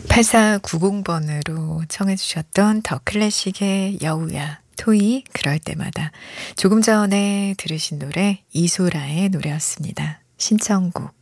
8490번으로 청해 주셨던 더 클래식의 여우야, 토이 그럴 때마다. 조금 전에 들으신 노래 이소라의 노래였습니다. 신청곡